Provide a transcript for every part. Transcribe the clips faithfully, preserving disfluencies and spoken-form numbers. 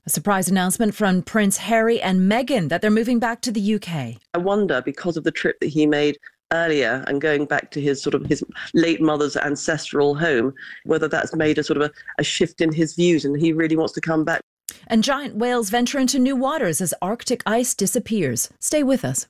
A surprise announcement from Prince Harry and Meghan that they're moving back to the U K. I wonder, because of the trip that he made earlier and going back to his sort of his late mother's ancestral home, whether that's made a sort of a, a shift in his views and he really wants to come back. And giant whales venture into new waters as Arctic ice disappears. Stay with us.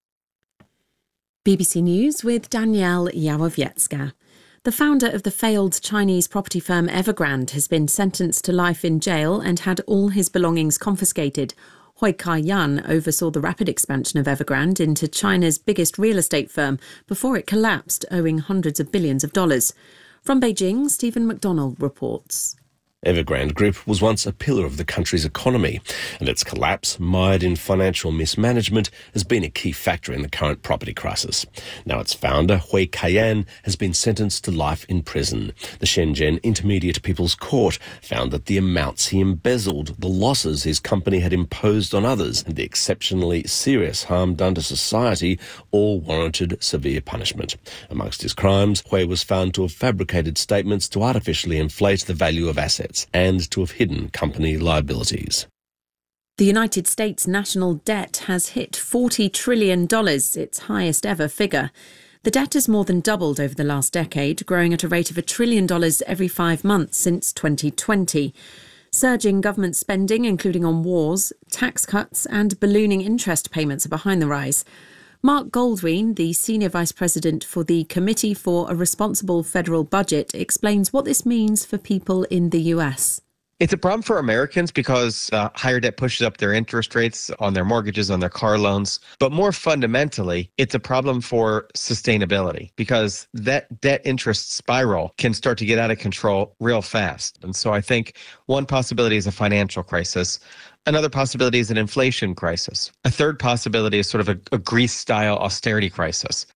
B B C News with Danielle Yawowiecka. The founder of the failed Chinese property firm Evergrande has been sentenced to life in jail and had all his belongings confiscated. Hui Ka-yan oversaw the rapid expansion of Evergrande into China's biggest real estate firm before it collapsed, owing hundreds of billions of dollars. From Beijing, Stephen McDonald reports. Evergrande Group was once a pillar of the country's economy, and its collapse, mired in financial mismanagement, has been a key factor in the current property crisis. Now its founder, Hui Ka-yan, has been sentenced to life in prison. The Shenzhen Intermediate People's Court found that the amounts he embezzled, the losses his company had imposed on others, and the exceptionally serious harm done to society all warranted severe punishment. Amongst his crimes, Hui was found to have fabricated statements to artificially inflate the value of assets and to have hidden company liabilities. The United States national debt has hit forty trillion dollars, its highest ever figure. The debt has more than doubled over the last decade, growing at a rate of a trillion dollars every five months since twenty twenty. Surging government spending, including on wars, tax cuts and ballooning interest payments are behind the rise. Mark Goldwyn, the Senior Vice President for the Committee for a Responsible Federal Budget, explains what this means for people in the U S. It's a problem for Americans because uh, higher debt pushes up their interest rates on their mortgages, on their car loans. But more fundamentally, it's a problem for sustainability because that debt interest spiral can start to get out of control real fast. And so I think one possibility is a financial crisis. Another possibility is an inflation crisis. A third possibility is sort of a, a Greece-style austerity crisis.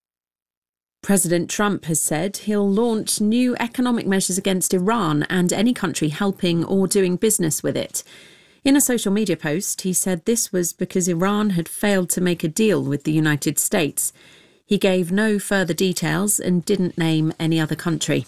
President Trump has said he'll launch new economic measures against Iran and any country helping or doing business with it. In a social media post, he said this was because Iran had failed to make a deal with the United States. He gave no further details and didn't name any other country.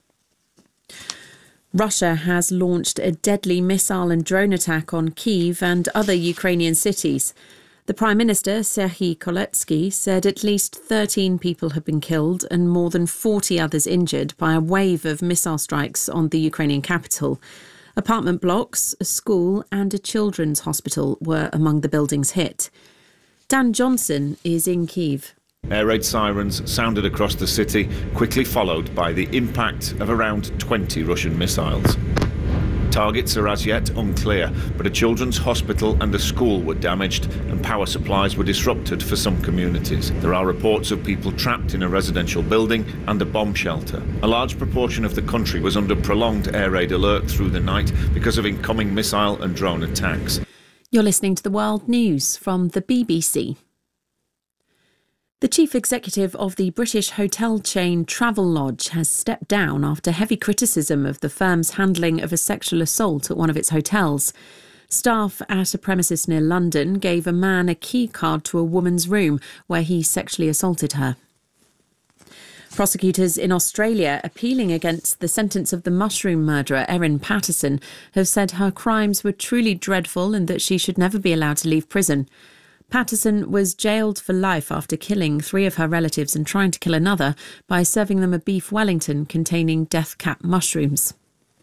Russia has launched a deadly missile and drone attack on Kyiv and other Ukrainian cities. The Prime Minister, Serhiy Koletsky, said at least thirteen people have been killed and more than forty others injured by a wave of missile strikes on the Ukrainian capital. Apartment blocks, a school and a children's hospital were among the buildings hit. Dan Johnson is in Kyiv. Air raid sirens sounded across the city, quickly followed by the impact of around twenty Russian missiles. Targets are as yet unclear, but a children's hospital and a school were damaged and power supplies were disrupted for some communities. There are reports of people trapped in a residential building and a bomb shelter. A large proportion of the country was under prolonged air raid alert through the night because of incoming missile and drone attacks. You're listening to the World News from the B B C. The chief executive of the British hotel chain Travelodge has stepped down after heavy criticism of the firm's handling of a sexual assault at one of its hotels. Staff at a premises near London gave a man a key card to a woman's room where he sexually assaulted her. Prosecutors in Australia appealing against the sentence of the mushroom murderer Erin Patterson have said her crimes were truly dreadful and that she should never be allowed to leave prison. Patterson was jailed for life after killing three of her relatives and trying to kill another by serving them a beef Wellington containing death cap mushrooms.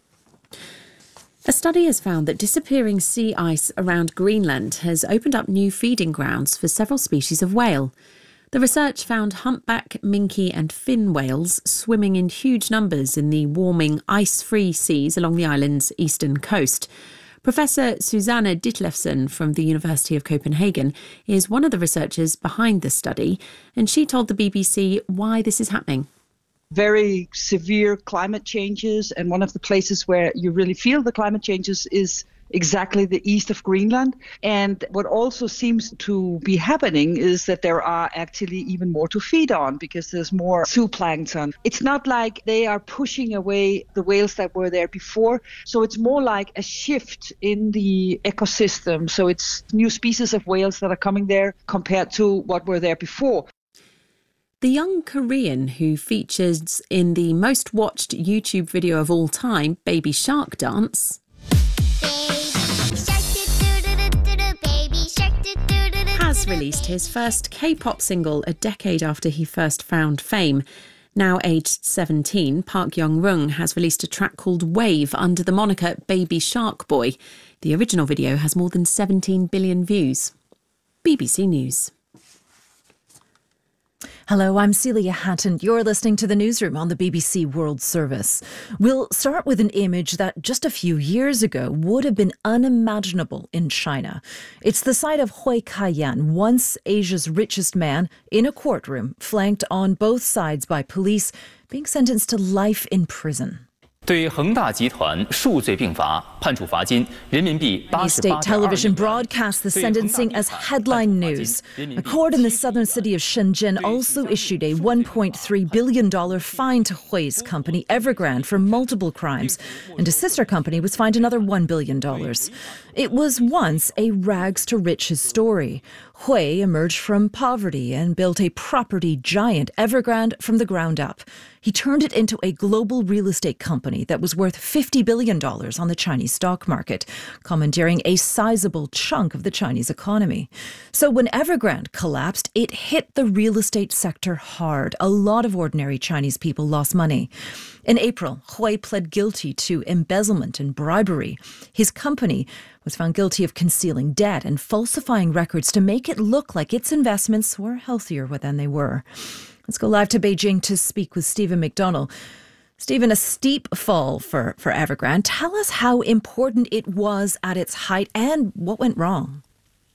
A study has found that disappearing sea ice around Greenland has opened up new feeding grounds for several species of whale. The research found humpback, minke and fin whales swimming in huge numbers in the warming, ice-free seas along the island's eastern coast. Professor Susanne Ditlevsen from the University of Copenhagen is one of the researchers behind the study, and she told the B B C why this is happening. Very severe climate changes, and one of the places where you really feel the climate changes is exactly the east of Greenland. And what also seems to be happening is that there are actually even more to feed on because there's more zooplankton. It's not like they are pushing away the whales that were there before. So it's more like a shift in the ecosystem. So it's new species of whales that are coming there compared to what were there before. The young Korean who features in the most watched YouTube video of all time, Baby Shark Dance, released his first K-pop single a decade after he first found fame. Now aged seventeen, Park Young-rung has released a track called Wave under the moniker Baby Shark Boy. The original video has more than seventeen billion views. B B C News. Hello, I'm Celia Hatton. You're listening to the Newsroom on the B B C World Service. We'll start with an image that just a few years ago would have been unimaginable in China. It's the sight of Hui Kaiyan, once Asia's richest man, in a courtroom, flanked on both sides by police, being sentenced to life in prison. 对恒大集团数罪并罚，判处罚金人民币八十八点二亿元。 State television broadcast the sentencing as headline news. A court in the southern city of Shenzhen also issued a one point three billion dollars fine to Hui's company Evergrande for multiple crimes, and a sister company was fined another one billion dollars. It was once a rags-to-riches story. Hui emerged from poverty and built a property giant, Evergrande, from the ground up. He turned it into a global real estate company that was worth fifty billion dollars on the Chinese stock market, commandeering a sizable chunk of the Chinese economy. So when Evergrande collapsed, it hit the real estate sector hard. A lot of ordinary Chinese people lost money. In April, Hui pled guilty to embezzlement and bribery. His company was found guilty of concealing debt and falsifying records to make it look like its investments were healthier than they were. Let's go live to Beijing to speak with Stephen McDonnell. Stephen, a steep fall for, for Evergrande. Tell us how important it was at its height and what went wrong.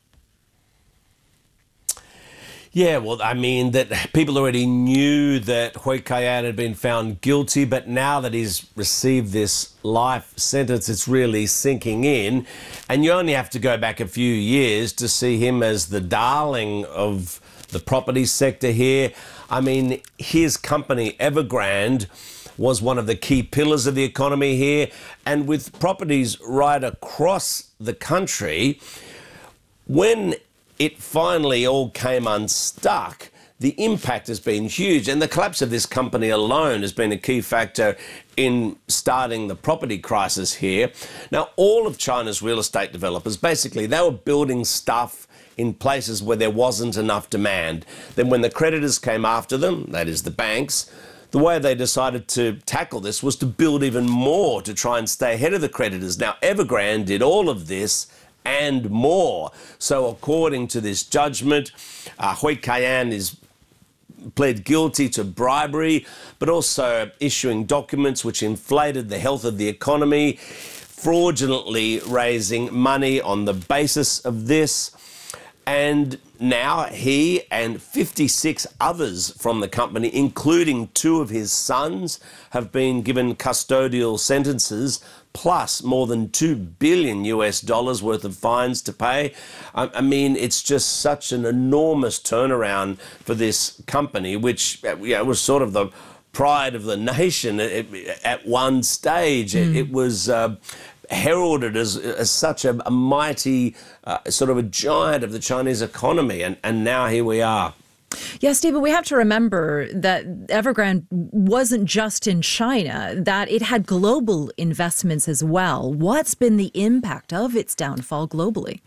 Yeah, well, I mean, that people already knew that Hui Kaiyan had been found guilty, but now that he's received this life sentence, it's really sinking in. And you only have to go back a few years to see him as the darling of the property sector here. I mean, his company, Evergrande, was one of the key pillars of the economy here. And with properties right across the country, when it finally all came unstuck, the impact has been huge. And the collapse of this company alone has been a key factor in starting the property crisis here. Now, all of China's real estate developers, basically, they were building stuff in places where there wasn't enough demand. Then when the creditors came after them, that is the banks, the way they decided to tackle this was to build even more to try and stay ahead of the creditors. Now, Evergrande did all of this and more. So according to this judgment, uh, Hui Kaiyan is pled guilty to bribery, but also issuing documents which inflated the health of the economy, fraudulently raising money on the basis of this. And now he and fifty-six others from the company, including two of his sons, have been given custodial sentences, plus more than two billion US dollars worth of fines to pay. I, I mean, it's just such an enormous turnaround for this company, which you know, was sort of the pride of the nation at, at one stage. Mm. It, it was uh, heralded as, as such a, a mighty, uh, sort of a giant of the Chinese economy. And, and now here we are. Yeah, Stephen, we have to remember that Evergrande wasn't just in China, that it had global investments as well. What's been the impact of its downfall globally?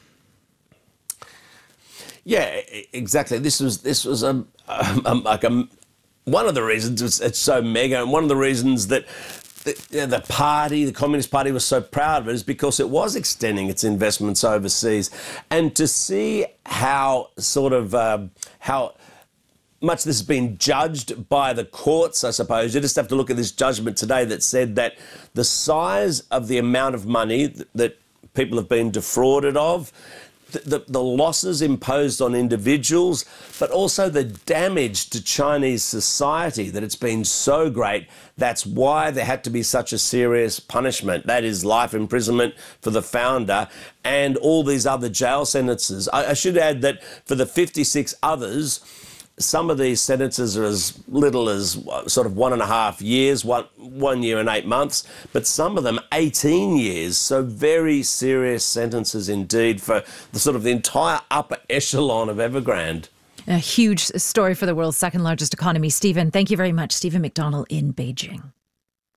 Yeah, exactly. This was this was a, a like a one of the reasons it's, it's so mega, and one of the reasons that the, the party, the Communist Party, was so proud of it is because it was extending its investments overseas. And to see how sort of um, how much this has been judged by the courts, I suppose, you just have to look at this judgment today that said that the size of the amount of money that, that people have been defrauded of, The, the losses imposed on individuals, but also the damage to Chinese society, that it's been so great. That's why there had to be such a serious punishment. That is life imprisonment for the founder and all these other jail sentences. I, I should add that for the fifty-six others, some of these sentences are as little as sort of one and a half years, one, one year and eight months, but some of them eighteen years. So very serious sentences indeed for the sort of the entire upper echelon of Evergrande. A huge story for the world's second largest economy. Stephen, thank you very much. Stephen McDonnell in Beijing.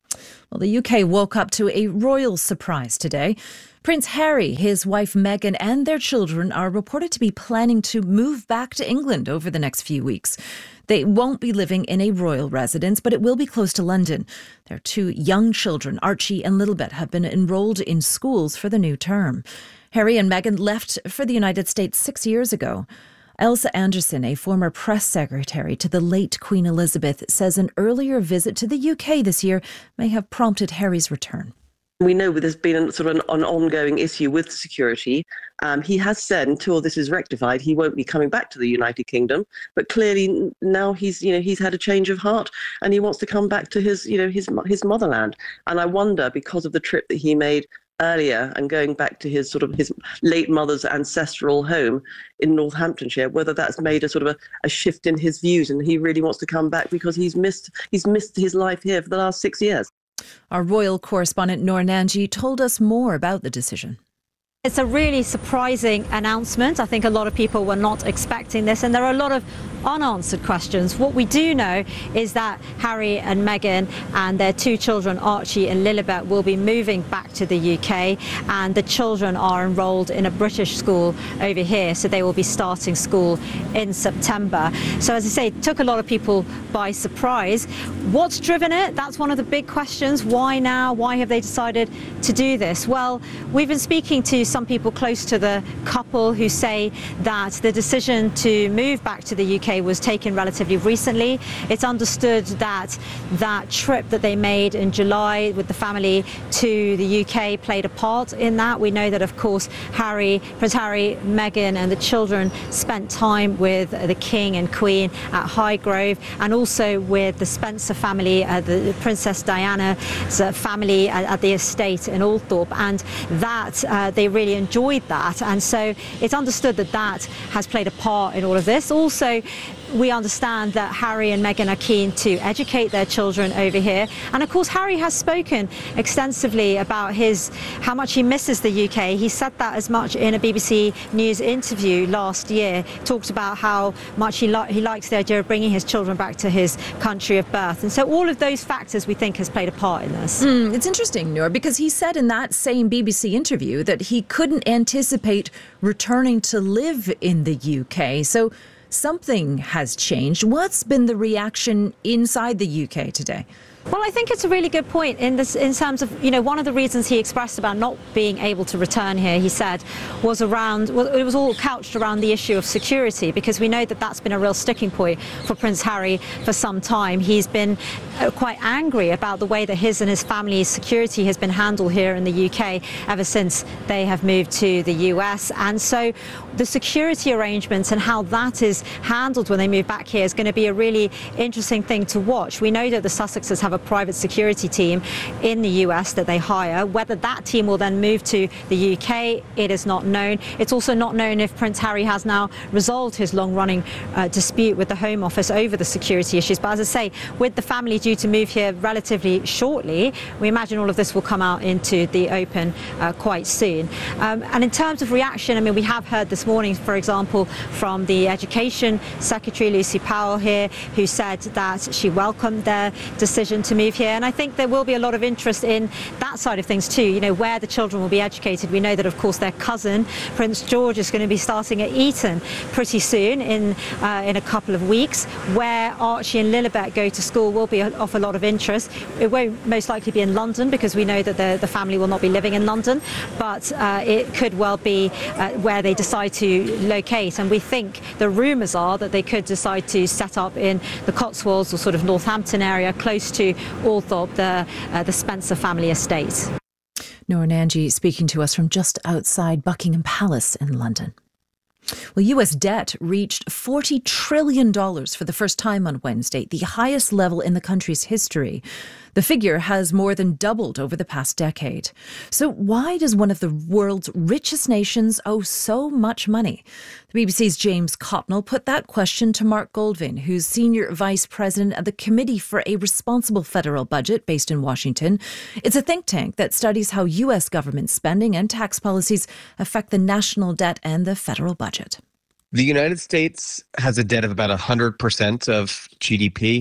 Well, the U K woke up to a royal surprise today. Prince Harry, his wife Meghan, and their children are reported to be planning to move back to England over the next few weeks. They won't be living in a royal residence, but it will be close to London. Their two young children, Archie and Lilibet, have been enrolled in schools for the new term. Harry and Meghan left for the United States six years ago. Elsa Anderson, a former press secretary to the late Queen Elizabeth, says an earlier visit to the U K this year may have prompted Harry's return. We know there's been a, sort of an, an ongoing issue with security. Um, he has said until this is rectified, he won't be coming back to the United Kingdom. But clearly now he's, you know, he's had a change of heart and he wants to come back to his, you know, his his motherland. And I wonder, because of the trip that he made earlier and going back to his sort of his late mother's ancestral home in Northamptonshire, whether that's made a sort of a, a shift in his views and he really wants to come back because he's missed he's missed his life here for the last six years. Our royal correspondent Noor Nanji told us more about the decision. It's a really surprising announcement. I think a lot of people were not expecting this, and there are a lot of unanswered questions. What we do know is that Harry and Meghan and their two children, Archie and Lilibet, will be moving back to the U K, and the children are enrolled in a British school over here, so they will be starting school in September. So as I say, it took a lot of people by surprise. What's driven it? That's one of the big questions. Why now? Why have they decided to do this? Well, we've been speaking to some people close to the couple who say that the decision to move back to the U K was taken relatively recently. It's understood that that trip that they made in July with the family to the U K played a part in that. We know that, of course, Harry, Prince Harry, Meghan and the children spent time with the King and Queen at Highgrove, and also with the Spencer family, uh, the Princess Diana's uh, family at, at the estate in Althorpe, and that uh, they really enjoyed that. And so it's understood that that has played a part in all of this. Also, we understand that Harry and Meghan are keen to educate their children over here. And of course, Harry has spoken extensively about his how much he misses the U K. He said that as much in a B B C News interview last year. Talked about how much he, li- he likes the idea of bringing his children back to his country of birth. And so all of those factors we think has played a part in this. Mm, it's interesting, Noor, because he said in that same B B C interview that he couldn't anticipate returning to live in the U K. So something has changed. What's been the reaction inside the U K today? Well, I think it's a really good point in this, in terms of, you know, one of the reasons he expressed about not being able to return here, he said, was around, well, it was all couched around the issue of security, because we know that that's been a real sticking point for Prince Harry for some time. He's been uh, quite angry about the way that his and his family's security has been handled here in the U K ever since they have moved to the U S. And so the security arrangements and how that is handled when they move back here is going to be a really interesting thing to watch. We know that the Sussexes have a private security team in the U S that they hire. Whether that team will then move to the U K, it is not known. It's also not known if Prince Harry has now resolved his long-running uh, dispute with the Home Office over the security issues. But as I say, with the family due to move here relatively shortly, we imagine all of this will come out into the open uh, quite soon. Um, and in terms of reaction, I mean, we have heard this morning, for example, from the Education Secretary, Lucy Powell here, who said that she welcomed their decision to move here. And I think there will be a lot of interest in that side of things too, you know, where the children will be educated. We know that, of course, their cousin, Prince George, is going to be starting at Eton pretty soon, in uh, in a couple of weeks. Where Archie and Lilibet go to school will be of a lot of interest. It won't most likely be in London, because we know that the, the family will not be living in London, but uh, it could well be uh, where they decide to locate. And we think the rumours are that they could decide to set up in the Cotswolds or sort of Northampton area, close to Althorpe, the, uh, the Spencer family estate. Noor Nanji speaking to us from just outside Buckingham Palace in London. Well, U S debt reached forty trillion dollars for the first time on Wednesday, the highest level in the country's history. The figure has more than doubled over the past decade. So why does one of the world's richest nations owe so much money? The B B C's James Cotnell put that question to Mark Goldvin, who's Senior Vice President of the Committee for a Responsible Federal Budget based in Washington. It's a think tank that studies how U S government spending and tax policies affect the national debt and the federal budget. The United States has a debt of about one hundred percent of G D P.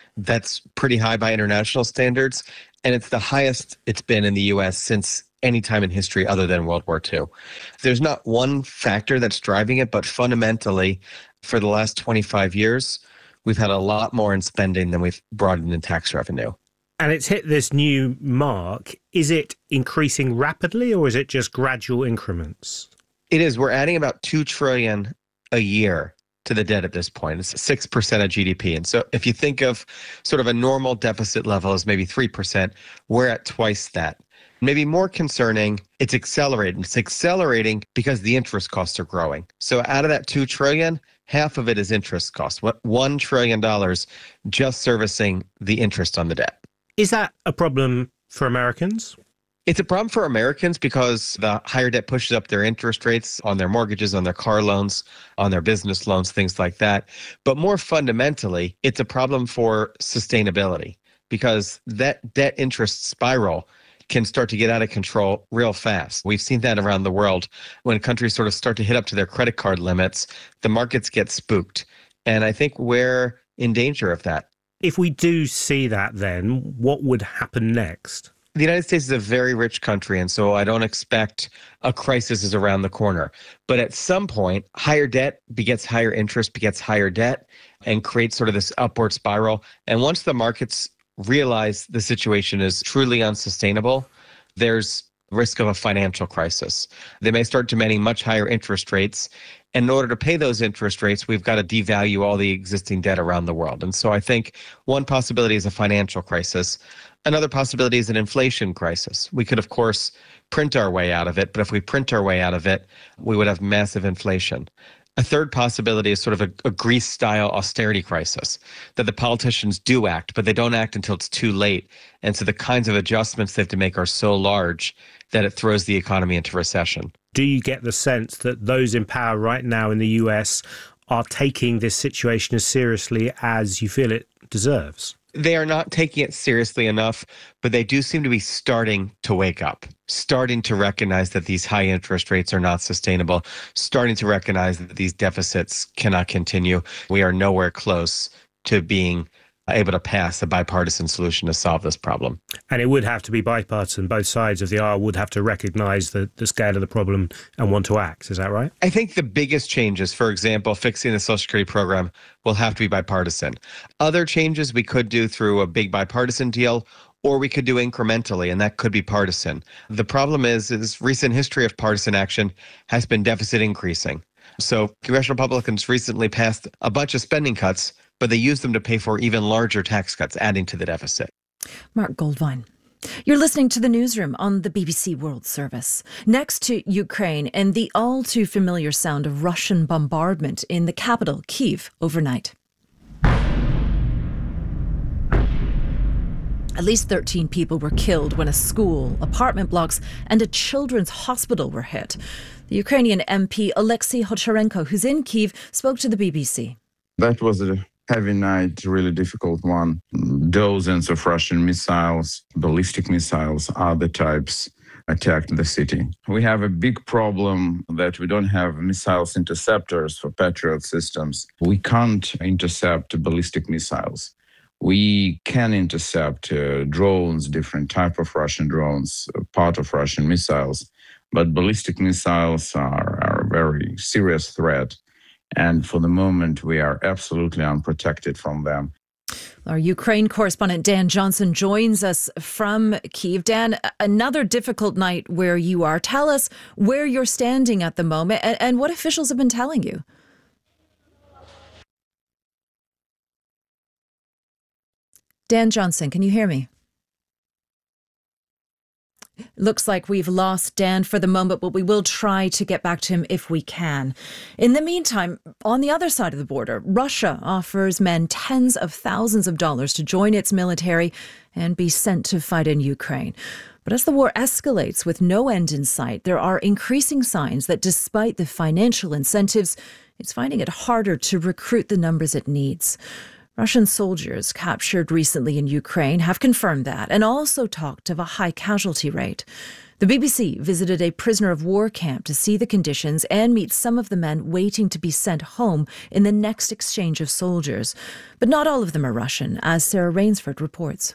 That's pretty high by international standards. And it's the highest it's been in the U S since any time in history other than World War Two. There's not one factor that's driving it, but fundamentally, for the last twenty-five years, we've had a lot more in spending than we've brought in in tax revenue. And it's hit this new mark. Is it increasing rapidly or is it just gradual increments? It is. We're adding about two trillion dollars a year to the debt at this point. It's six percent of G D P. And so if you think of sort of a normal deficit level as maybe three percent, we're at twice that. Maybe more concerning, it's accelerating. It's accelerating because the interest costs are growing. So out of that two trillion dollars, half of it is interest costs. What one trillion dollars just servicing the interest on the debt. Is that a problem for Americans? It's a problem for Americans because the higher debt pushes up their interest rates on their mortgages, on their car loans, on their business loans, things like that. But more fundamentally, it's a problem for sustainability because that debt interest spiral can start to get out of control real fast. We've seen that around the world. When countries sort of start to hit up to their credit card limits, the markets get spooked. And I think we're in danger of that. If we do see that, then what would happen next? The United States is a very rich country, and so I don't expect a crisis is around the corner. But at some point, higher debt begets higher interest, begets higher debt, and creates sort of this upward spiral. And once the markets realize the situation is truly unsustainable, there's risk of a financial crisis. They may start demanding much higher interest rates. And in order to pay those interest rates, we've got to devalue all the existing debt around the world. And so I think one possibility is a financial crisis. Another possibility is an inflation crisis. We could, of course, print our way out of it, but if we print our way out of it, we would have massive inflation. A third possibility is sort of a, a Greece-style austerity crisis, that the politicians do act, but they don't act until it's too late. And so the kinds of adjustments they have to make are so large that it throws the economy into recession. Do you get the sense that those in power right now in the U S are taking this situation as seriously as you feel it deserves? They are not taking it seriously enough, but they do seem to be starting to wake up, starting to recognize that these high interest rates are not sustainable, starting to recognize that these deficits cannot continue. We are nowhere close to being able to pass a bipartisan solution to solve this problem. And it would have to be bipartisan. Both sides of the aisle would have to recognize the, the scale of the problem and want to act. Is that right? I think the biggest changes, for example, fixing the Social Security program, will have to be bipartisan. Other changes we could do through a big bipartisan deal, or we could do incrementally, and that could be partisan. The problem is, is recent history of partisan action has been deficit increasing. So congressional Republicans recently passed a bunch of spending cuts, but they used them to pay for even larger tax cuts, adding to the deficit. Mark Goldwein. You're listening to The Newsroom on the B B C World Service. Next to Ukraine and the all too familiar sound of Russian bombardment in the capital, Kyiv, overnight. At least thirteen people were killed when a school, apartment blocks and a children's hospital were hit. The Ukrainian M P Alexei Hocharenko, who's in Kyiv, spoke to the B B C. That was a heavy night, really difficult one. Dozens of Russian missiles, ballistic missiles, other types attacked the city. We have a big problem that we don't have missiles interceptors for Patriot systems. We can't intercept ballistic missiles. We can intercept uh, drones, different type of Russian drones, uh, part of Russian missiles, but ballistic missiles are, are a very serious threat. And for the moment, we are absolutely unprotected from them. Our Ukraine correspondent Dan Johnson joins us from Kyiv. Dan, another difficult night where you are. Tell us where you're standing at the moment and, and what officials have been telling you. Dan Johnson, can you hear me? Looks like we've lost Dan for the moment, but we will try to get back to him if we can. In the meantime, on the other side of the border, Russia offers men tens of thousands of dollars to join its military and be sent to fight in Ukraine. But as the war escalates with no end in sight, there are increasing signs that despite the financial incentives, it's finding it harder to recruit the numbers it needs. Russian soldiers captured recently in Ukraine have confirmed that and also talked of a high casualty rate. The B B C visited a prisoner of war camp to see the conditions and meet some of the men waiting to be sent home in the next exchange of soldiers. But not all of them are Russian, as Sarah Rainsford reports.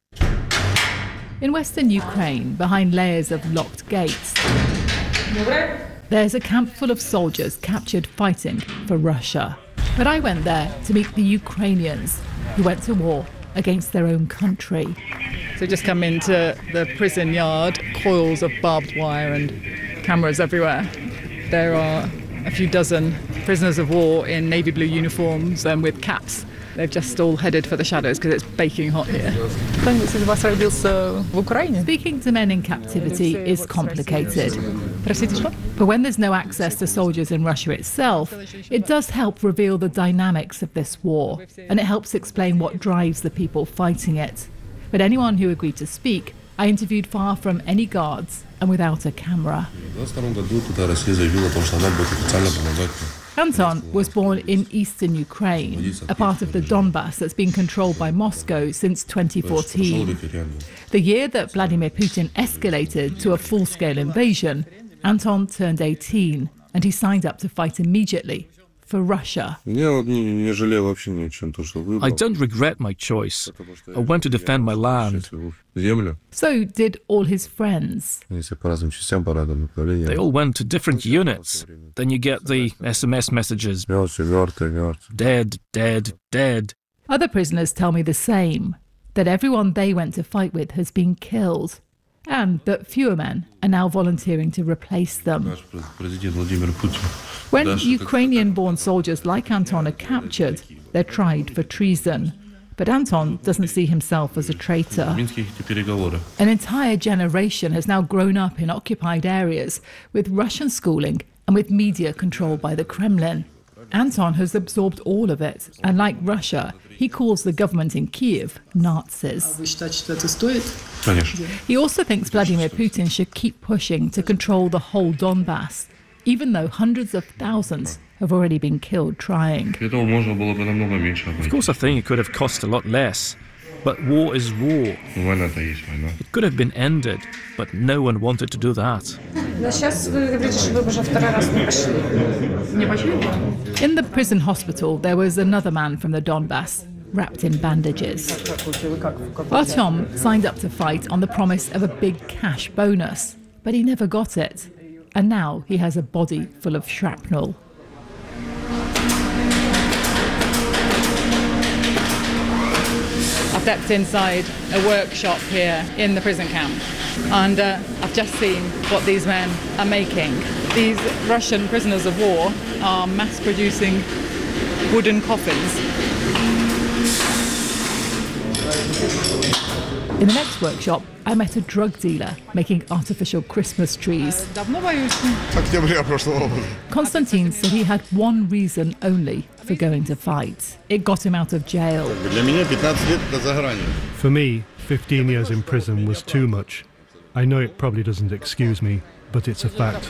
In western Ukraine, behind layers of locked gates, there's a camp full of soldiers captured fighting for Russia. But I went there to meet the Ukrainians who went to war against their own country. So just come into the prison yard, coils of barbed wire and cameras everywhere. There are a few dozen prisoners of war in navy blue uniforms and with caps. They've just all headed for the shadows because it's baking hot here. Speaking to men in captivity is complicated. But when there's no access to soldiers in Russia itself, it does help reveal the dynamics of this war, and it helps explain what drives the people fighting it. But anyone who agreed to speak, I interviewed far from any guards and without a camera. Anton was born in eastern Ukraine, a part of the Donbass that's been controlled by Moscow since twenty fourteen. The year that Vladimir Putin escalated to a full-scale invasion, Anton turned eighteen and he signed up to fight immediately for Russia. I don't regret my choice. I went to defend my land. So did all his friends. They all went to different units. Then you get the S M S messages. Dead, dead, dead. Other prisoners tell me the same, that everyone they went to fight with has been killed, and that fewer men are now volunteering to replace them. When Ukrainian-born soldiers like Anton are captured, they're tried for treason. But Anton doesn't see himself as a traitor. An entire generation has now grown up in occupied areas with Russian schooling and with media controlled by the Kremlin. Anton has absorbed all of it, and like Russia, he calls the government in Kiev Nazis. He also thinks Vladimir Putin should keep pushing to control the whole Donbass, even though hundreds of thousands have already been killed trying. Of course, I think it could have cost a lot less. But war is war. It could have been ended, but no one wanted to do that. In the prison hospital, there was another man from the Donbass, wrapped in bandages. Artyom signed up to fight on the promise of a big cash bonus, but he never got it. And now he has a body full of shrapnel. I stepped inside a workshop here in the prison camp, and uh, I've just seen what these men are making. These Russian prisoners of war are mass-producing wooden coffins. In the next workshop, I met a drug dealer making artificial Christmas trees. Konstantin said he had one reason only for going to fight. It got him out of jail. For me, fifteen years in prison was too much. I know it probably doesn't excuse me, but it's a fact.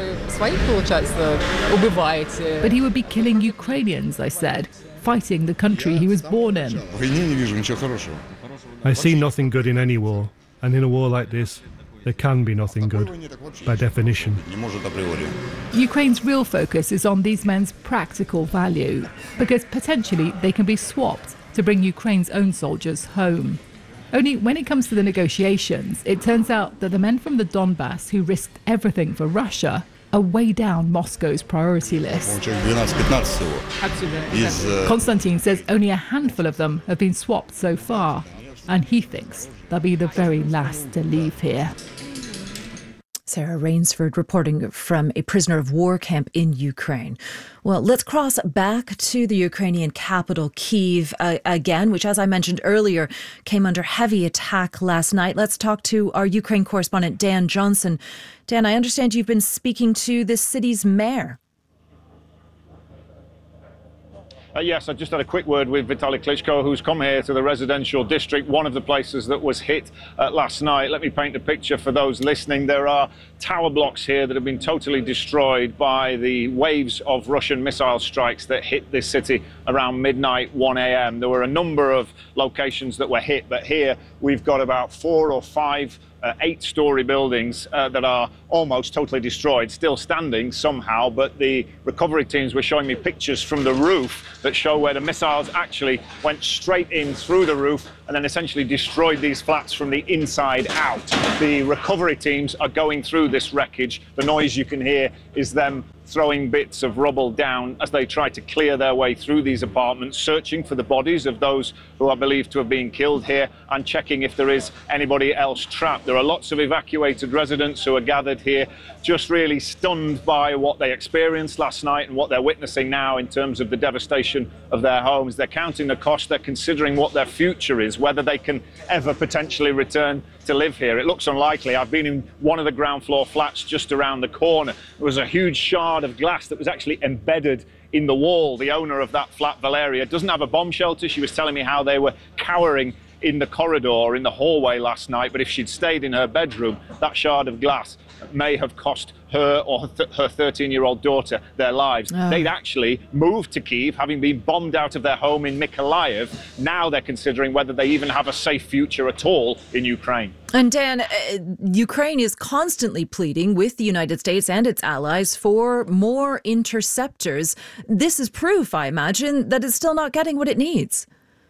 But he would be killing Ukrainians, I said, fighting the country he was born in. I see nothing good in any war, and in a war like this, there can be nothing good, by definition. Ukraine's real focus is on these men's practical value, because potentially they can be swapped to bring Ukraine's own soldiers home. Only when it comes to the negotiations, it turns out that the men from the Donbass who risked everything for Russia are way down Moscow's priority list. Konstantin says only a handful of them have been swapped so far, and he thinks they'll be the very last to leave here. Sarah Rainsford reporting from a prisoner of war camp in Ukraine. Well, let's cross back to the Ukrainian capital, Kyiv, uh, again, which, as I mentioned earlier, came under heavy attack last night. Let's talk to our Ukraine correspondent, Dan Johnson. Dan, I understand you've been speaking to this city's mayor. Uh, yes, I just had a quick word with Vitaly Klitschko, who's come here to the residential district, one of the places that was hit uh, last night. Let me paint a picture for those listening. There are tower blocks here that have been totally destroyed by the waves of Russian missile strikes that hit this city around midnight, one a m There were a number of locations that were hit, but here we've got about four or five uh, eight-storey buildings uh, that are almost totally destroyed, still standing somehow, but the recovery teams were showing me pictures from the roof that show where the missiles actually went straight in through the roof and then essentially destroyed these flats from the inside out. The recovery teams are going through this wreckage. The noise you can hear is them throwing bits of rubble down as they try to clear their way through these apartments, searching for the bodies of those who are believed to have been killed here and checking if there is anybody else trapped. There are lots of evacuated residents who are gathered here, just really stunned by what they experienced last night and what they're witnessing now in terms of the devastation of their homes. They're counting the cost, they're considering what their future is, whether they can ever potentially return to live here. It looks unlikely. I've been in one of the ground floor flats just around the corner. There was a huge shard of glass that was actually embedded in the wall. The owner of that flat, Valeria, doesn't have a bomb shelter. She was telling me how they were cowering in the corridor, in the hallway last night, but if she'd stayed in her bedroom, that shard of glass may have cost her or th- her thirteen-year-old daughter their lives. Oh. They'd actually moved to Kyiv, having been bombed out of their home in Mykolaiv. Now they're considering whether they even have a safe future at all in Ukraine. And Dan, uh, Ukraine is constantly pleading with the United States and its allies for more interceptors. This is proof, I imagine, that it's still not getting what it needs.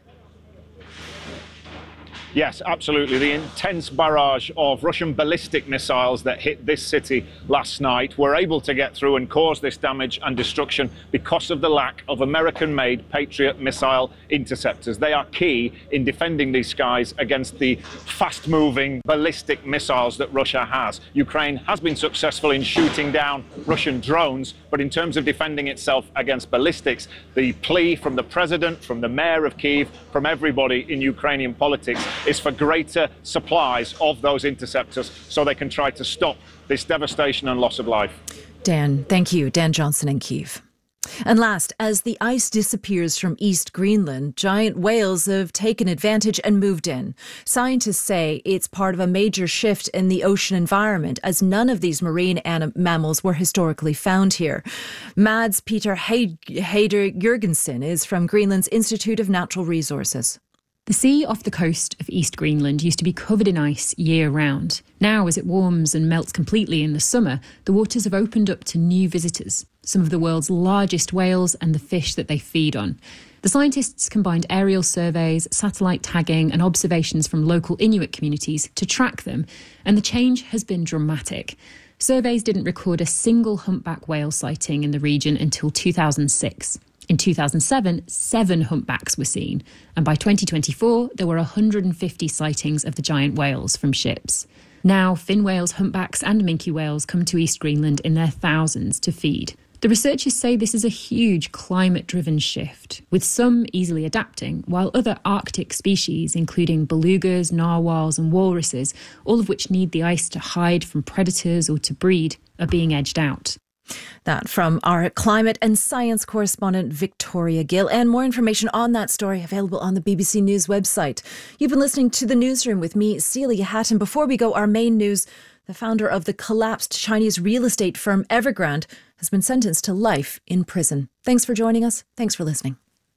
Yes, absolutely. The intense barrage of Russian ballistic missiles that hit this city last night were able to get through and cause this damage and destruction because of the lack of American-made Patriot missile interceptors. They are key in defending these skies against the fast-moving ballistic missiles that Russia has. Ukraine has been successful in shooting down Russian drones, but in terms of defending itself against ballistics, the plea from the president, from the mayor of Kyiv, from everybody in Ukrainian politics is for greater supplies of those interceptors so they can try to stop this devastation and loss of life. Dan, thank you. Dan Johnson in Kyiv. And last, as the ice disappears from East Greenland, giant whales have taken advantage and moved in. Scientists say it's part of a major shift in the ocean environment, as none of these marine anim- mammals were historically found here. Mads Peter Heider Jurgensen is from Greenland's Institute of Natural Resources. The sea off the coast of East Greenland used to be covered in ice year-round. Now, as it warms and melts completely in the summer, the waters have opened up to new visitors, some of the world's largest whales and the fish that they feed on. The scientists combined aerial surveys, satellite tagging and observations from local Inuit communities to track them, and the change has been dramatic. Surveys didn't record a single humpback whale sighting in the region until two thousand six. In two thousand seven, seven humpbacks were seen, and by twenty twenty-four, there were one hundred fifty sightings of the giant whales from ships. Now, fin whales, humpbacks and minke whales come to East Greenland in their thousands to feed. The researchers say this is a huge climate-driven shift, with some easily adapting, while other Arctic species, including belugas, narwhals and walruses, all of which need the ice to hide from predators or to breed, are being edged out. That from our climate and science correspondent Victoria Gill, and more information on that story available on the B B C News website. You've been listening to The Newsroom with me, Celia Hatton. Before we go, our main news: the founder of the collapsed Chinese real estate firm Evergrande has been sentenced to life in prison. Thanks for joining us. Thanks for listening.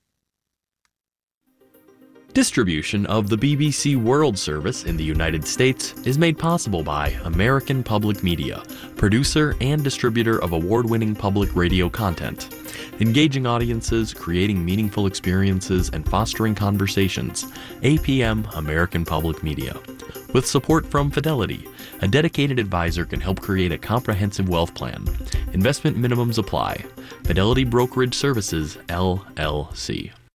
Distribution of the B B C World Service in the United States is made possible by American Public Media, producer and distributor of award-winning public radio content. Engaging audiences, creating meaningful experiences, and fostering conversations. A P M American Public Media. With support from Fidelity, a dedicated advisor can help create a comprehensive wealth plan. Investment minimums apply. Fidelity Brokerage Services, L L C.